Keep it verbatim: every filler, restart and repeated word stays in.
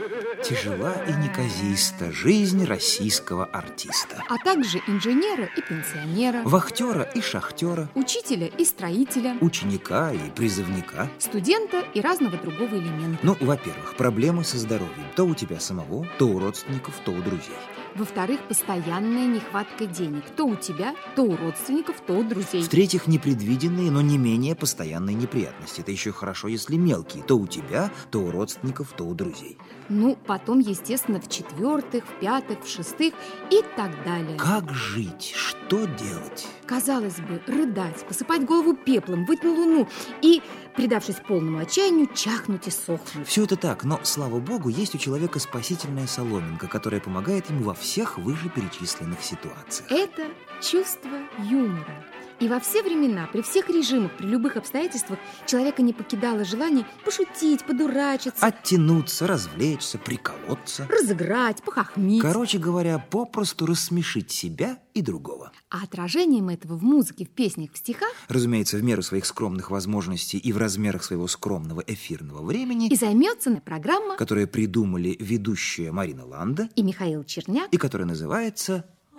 Тяжела и неказиста жизнь российского артиста. А также инженера и пенсионера, Вахтера и шахтера, учителя и строителя, ученика и призывника, студента и разного другого элемента. Ну, во-первых, проблемы со здоровьем. То у тебя самого, то у родственников, то у друзей. Во-вторых, постоянная нехватка денег. То у тебя, то у родственников, то у друзей. В-третьих, непредвиденные, но не менее постоянные неприятности. Это еще хорошо, если мелкие. То у тебя, то у родственников, то у друзей. Ну, потом, естественно, в-четвертых, в-пятых, в-шестых и так далее. Как жить? Что делать? Казалось бы, рыдать, посыпать голову пеплом, выть на луну и, предавшись полному отчаянию, чахнуть и сохнуть. Все это так, но, слава богу, есть у человека спасительная соломинка, которая помогает ему во всех вышеперечисленных ситуациях. Это чувство юмора. И во все времена, при всех режимах, при любых обстоятельствах человека не покидало желание пошутить, подурачиться, Оттянуться, развлечься, приколоться. разыграть, похохмить. Короче говоря, попросту рассмешить себя и другого. А отражением этого в музыке, в песнях, в стихах Разумеется, в меру своих скромных возможностей и в размерах своего скромного эфирного времени, и займется программа которую придумали ведущая Марина Ланда и Михаил Черняк. и которая называется